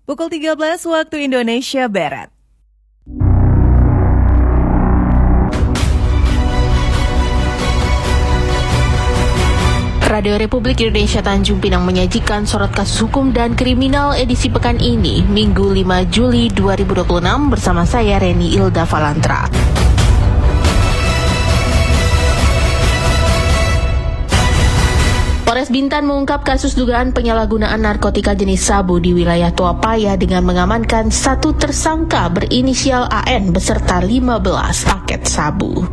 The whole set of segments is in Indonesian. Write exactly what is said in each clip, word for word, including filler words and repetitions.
Pukul tiga belas waktu Indonesia Barat. Radio Republik Indonesia Tanjung Pinang menyajikan sorot kasus hukum dan kriminal edisi pekan ini, Minggu lima Juli dua ribu dua puluh enam bersama saya Reni Ilda Valantra. Polres Bintan mengungkap kasus dugaan penyalahgunaan narkotika jenis sabu di wilayah Tuapaya dengan mengamankan satu tersangka berinisial A N beserta lima belas paket sabu.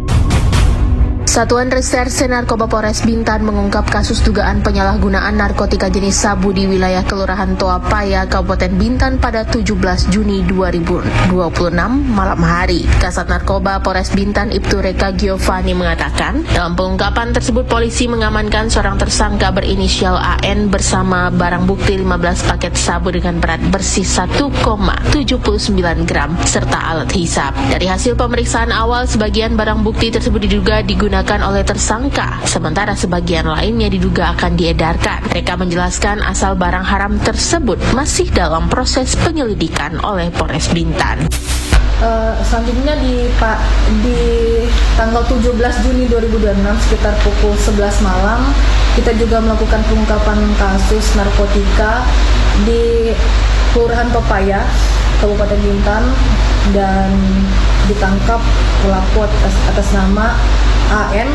Satuan Reserse Narkoba Polres Bintan mengungkap kasus dugaan penyalahgunaan narkotika jenis sabu di wilayah Kelurahan Tuapaya, Kabupaten Bintan pada tujuh belas Juni dua ribu dua puluh enam malam hari. Kasat Narkoba Polres Bintan Ibtu Reka Giovanni mengatakan, dalam pengungkapan tersebut polisi mengamankan seorang tersangka berinisial A N bersama barang bukti lima belas paket sabu dengan berat bersih satu koma tujuh sembilan gram serta alat hisap. Dari hasil pemeriksaan awal, sebagian barang bukti tersebut diduga digunakan oleh tersangka, sementara sebagian lainnya diduga akan diedarkan. Mereka menjelaskan asal barang haram tersebut masih dalam proses penyelidikan oleh Polres Bintan. Uh, selanjutnya di Pak di tanggal tujuh belas Juni dua ribu dua puluh enam sekitar pukul sebelas malam kita juga melakukan pengungkapan kasus narkotika di Kelurahan Tuapaya, Kabupaten Bintan, dan ditangkap pelaku atas, atas nama A N,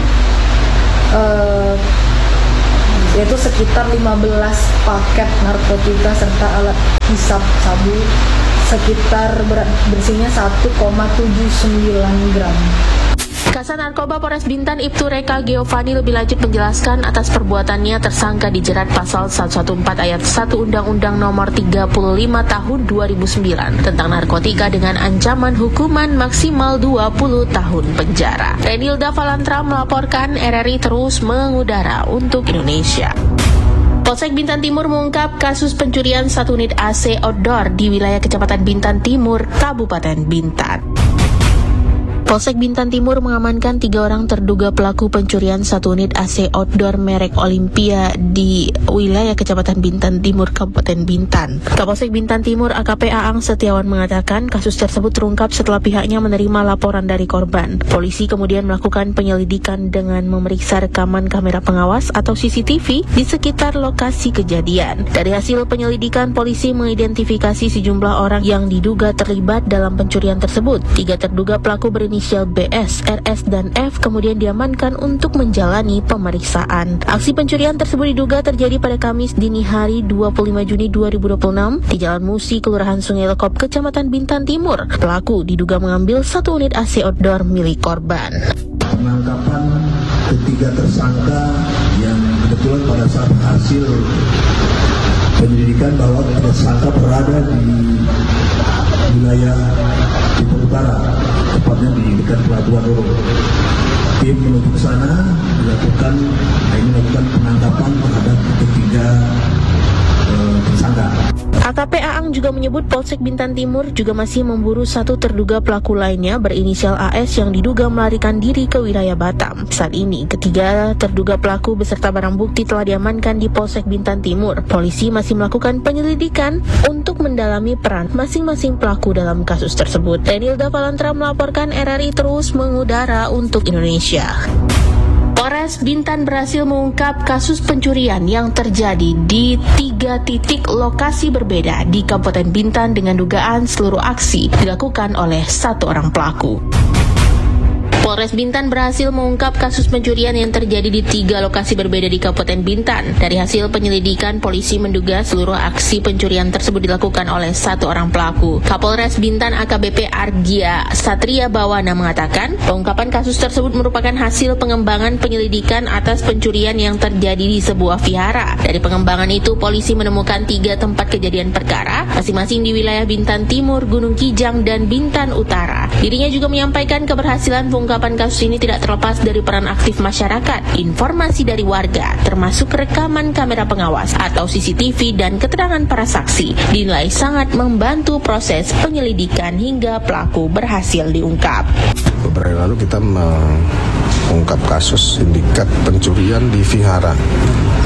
uh, yaitu sekitar lima belas paket narkotika serta alat hisap sabu sekitar berat bersihnya satu koma tujuh sembilan gram. Kasat Narkoba Polres Bintan Ibtu Reka Giovanni lebih lanjut menjelaskan atas perbuatannya tersangka dijerat pasal seratus empat belas ayat satu Undang-Undang Nomor tiga puluh lima Tahun dua ribu sembilan tentang narkotika dengan ancaman hukuman maksimal dua puluh tahun penjara. Renilda Valantra melaporkan, R R I terus mengudara untuk Indonesia. Polsek Bintan Timur mengungkap kasus pencurian satu unit A C outdoor di wilayah Kecamatan Bintan Timur, Kabupaten Bintan. Polsek Bintan Timur mengamankan tiga orang terduga pelaku pencurian satu unit A C outdoor merek Olympia di wilayah Kecamatan Bintan Timur, Kabupaten Bintan. Kapolsek Bintan Timur A K P Aang Setiawan mengatakan kasus tersebut terungkap setelah pihaknya menerima laporan dari korban. Polisi kemudian melakukan penyelidikan dengan memeriksa rekaman kamera pengawas atau C C T V di sekitar lokasi kejadian. Dari hasil penyelidikan, polisi mengidentifikasi sejumlah orang yang diduga terlibat dalam pencurian tersebut. Tiga terduga pelaku berinisial B S, R S, dan F kemudian diamankan untuk menjalani pemeriksaan. Aksi pencurian tersebut diduga terjadi pada Kamis dini hari dua puluh lima Juni dua ribu dua puluh enam di Jalan Musi, Kelurahan Sungai Lekop, Kecamatan Bintan Timur. Pelaku diduga mengambil satu unit A C outdoor milik korban. Penangkapan ketiga tersangka yang kebetulan pada saat hasil penyelidikan bahwa tersangka berada di wilayah Timur Utara, tepatnya di dekat Pelabuhan Roro. Tim menuju ke sana dilakukan, ini melakukan penangkapan terhadap ketiga uh, tersangka. A K P Aang juga menyebut Polsek Bintan Timur juga masih memburu satu terduga pelaku lainnya berinisial A S yang diduga melarikan diri ke wilayah Batam. Saat ini, ketiga terduga pelaku beserta barang bukti telah diamankan di Polsek Bintan Timur. Polisi masih melakukan penyelidikan untuk mendalami peran masing-masing pelaku dalam kasus tersebut. Renilda Valantra melaporkan, R R I terus mengudara untuk Indonesia. Polres Bintan berhasil mengungkap kasus pencurian yang terjadi di tiga titik lokasi berbeda di Kabupaten Bintan dengan dugaan seluruh aksi dilakukan oleh satu orang pelaku. Polres Bintan berhasil mengungkap kasus pencurian yang terjadi di tiga lokasi berbeda di Kabupaten Bintan. Dari hasil penyelidikan, polisi menduga seluruh aksi pencurian tersebut dilakukan oleh satu orang pelaku. Kapolres Bintan A K B P Argia Satria Bawana mengatakan, pengungkapan kasus tersebut merupakan hasil pengembangan penyelidikan atas pencurian yang terjadi di sebuah vihara. Dari pengembangan itu, polisi menemukan tiga tempat kejadian perkara, masing-masing di wilayah Bintan Timur, Gunung Kijang, dan Bintan Utara. Dirinya juga menyampaikan keberhasilan pengungkapan Pengungkapan kasus ini tidak terlepas dari peran aktif masyarakat, informasi dari warga, termasuk rekaman kamera pengawas atau C C T V dan keterangan para saksi, dinilai sangat membantu proses penyelidikan hingga pelaku berhasil diungkap. Beberapa hari lalu kita mengungkap kasus sindikat pencurian di vihara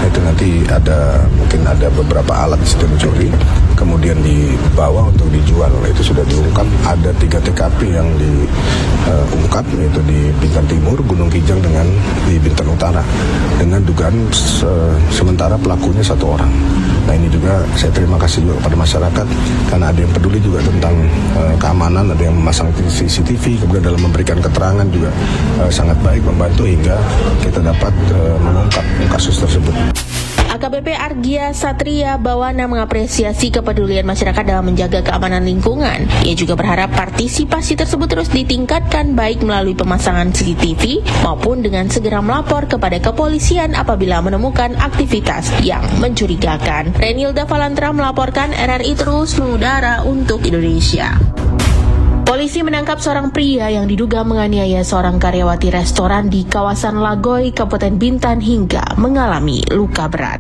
itu nanti ada mungkin ada beberapa alat sistem curi, kemudian dibawa untuk dijual. Itu sudah diungkap. Ada tiga T K P yang diungkap, uh, yaitu di Bintan Timur, Gunung Kijang, dengan di Bintan Utara, dengan dugaan se- sementara pelakunya satu orang. Nah, ini juga saya terima kasih juga kepada masyarakat karena ada yang peduli juga tentang uh, keamanan, ada yang memasang C C T V, kemudian dalam memberikan keterangan juga uh, sangat baik membantu hingga kita dapat uh, mengungkap kasus tersebut. A K B P Argia Satria Bawana mengapresiasi kepedulian masyarakat dalam menjaga keamanan lingkungan. Ia juga berharap partisipasi tersebut terus ditingkatkan baik melalui pemasangan C C T V maupun dengan segera melapor kepada kepolisian apabila menemukan aktivitas yang mencurigakan. Renilda Valantra melaporkan, R R I terus mengudara untuk Indonesia. Polisi menangkap seorang pria yang diduga menganiaya seorang karyawati restoran di kawasan Lagoy, Kabupaten Bintan hingga mengalami luka berat.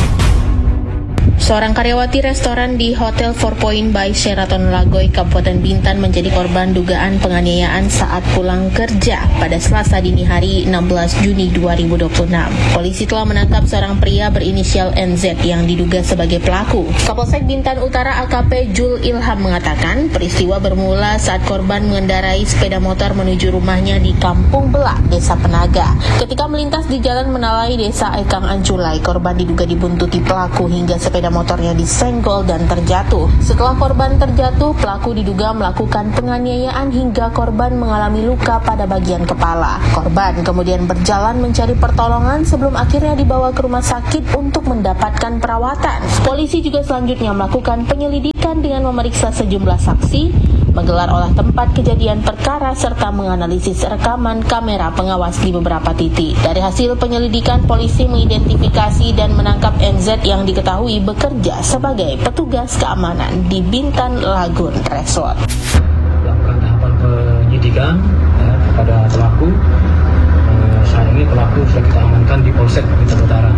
Seorang karyawati restoran di Hotel Four Point by Sheraton Lagoy, Kabupaten Bintan menjadi korban dugaan penganiayaan saat pulang kerja pada Selasa dini hari enam belas Juni dua ribu dua puluh enam. Polisi telah menangkap seorang pria berinisial N Z yang diduga sebagai pelaku. Kapolsek Bintan Utara A K P Jul Ilham mengatakan peristiwa bermula saat korban mengendarai sepeda motor menuju rumahnya di Kampung Belak, Desa Penaga. Ketika melintas di Jalan Menalai, Desa Ekang Anculai, korban diduga dibuntuti pelaku hingga sepeda motornya disenggol dan terjatuh. Setelah korban terjatuh, pelaku diduga melakukan penganiayaan hingga korban mengalami luka pada bagian kepala. Korban kemudian berjalan mencari pertolongan sebelum akhirnya dibawa ke rumah sakit untuk mendapatkan perawatan. Polisi juga selanjutnya melakukan penyelidikan dengan memeriksa sejumlah saksi, menggelar olah tempat kejadian perkara serta menganalisis rekaman kamera pengawas di beberapa titik. Dari hasil penyelidikan, polisi mengidentifikasi dan menangkap N Z yang diketahui bekerja sebagai petugas keamanan di Bintan Lagoon Resort. Melakukan tahapan penyidikan ya, kepada pelaku. Eh, saat ini pelaku sudah kita amankan di Polsek Bintan Utara.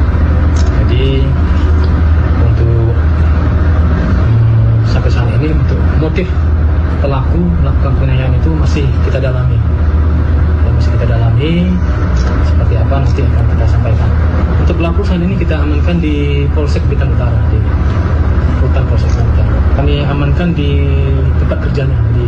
Jadi untuk hmm, sampai saat ini untuk motif pelaku melakukan penganiayaan itu masih kita dalami. Ya, masih kita dalami seperti apa nanti akan kita sampaikan. Untuk pelaku saat ini kita amankan di Polsek Bintan Utara, di rutan Polsek Bintan Utara. Kami amankan di tempat kerjanya di.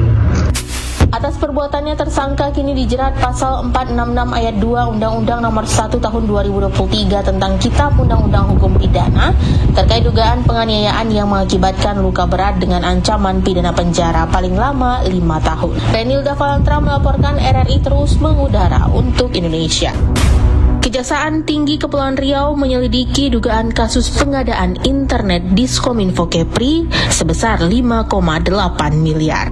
Atas perbuatannya tersangka kini dijerat pasal empat enam enam ayat dua Undang-Undang Nomor satu Tahun dua ribu dua puluh tiga tentang Kitab Undang-Undang Hukum Pidana terkait dugaan penganiayaan yang mengakibatkan luka berat dengan ancaman pidana penjara paling lama lima tahun. Renilda Valantra melaporkan, R R I terus mengudara untuk Indonesia. Kejaksaan Tinggi Kepulauan Riau menyelidiki dugaan kasus pengadaan internet Diskominfo Kepri sebesar lima koma delapan miliar.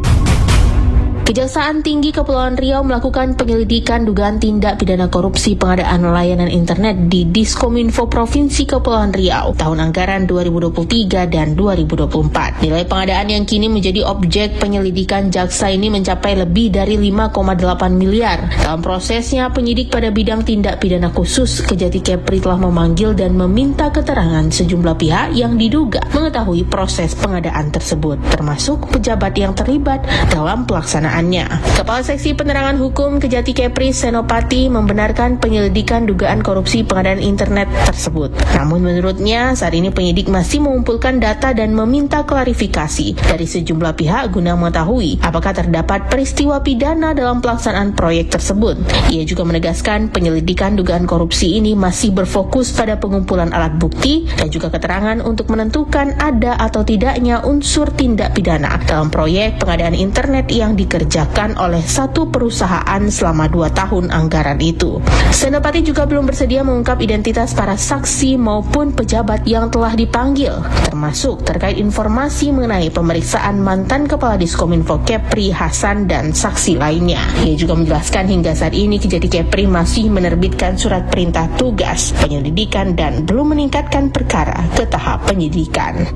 Kejaksaan Tinggi Kepulauan Riau melakukan penyelidikan dugaan tindak pidana korupsi pengadaan layanan internet di Diskominfo Provinsi Kepulauan Riau tahun anggaran dua ribu dua puluh tiga dan dua ribu dua puluh empat. Nilai pengadaan yang kini menjadi objek penyelidikan jaksa ini mencapai lebih dari lima koma delapan miliar. Dalam prosesnya, penyidik pada bidang tindak pidana khusus Kejati Kepri telah memanggil dan meminta keterangan sejumlah pihak yang diduga mengetahui proses pengadaan tersebut, termasuk pejabat yang terlibat dalam pelaksanaan. Kepala Seksi Penerangan Hukum Kejati Kepri Senopati membenarkan penyelidikan dugaan korupsi pengadaan internet tersebut. Namun menurutnya saat ini penyidik masih mengumpulkan data dan meminta klarifikasi dari sejumlah pihak guna mengetahui apakah terdapat peristiwa pidana dalam pelaksanaan proyek tersebut. Ia juga menegaskan penyelidikan dugaan korupsi ini masih berfokus pada pengumpulan alat bukti dan juga keterangan untuk menentukan ada atau tidaknya unsur tindak pidana dalam proyek pengadaan internet yang dikerjakan dikerjakan oleh satu perusahaan selama dua tahun anggaran itu. Senopati juga belum bersedia mengungkap identitas para saksi maupun pejabat yang telah dipanggil, termasuk terkait informasi mengenai pemeriksaan mantan Kepala Diskominfo Kepri Hasan dan saksi lainnya. Ia juga menjelaskan hingga saat ini Kejati Kepri masih menerbitkan surat perintah tugas penyelidikan dan belum meningkatkan perkara ke tahap penyidikan.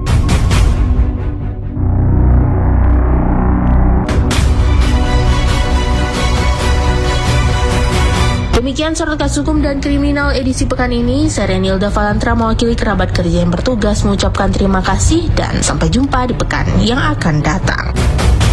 Demikian Sorot Kasus Hukum dan Kriminal edisi pekan ini. Saya Renilda Valantra mewakili kerabat kerja yang bertugas mengucapkan terima kasih dan sampai jumpa di pekan yang akan datang.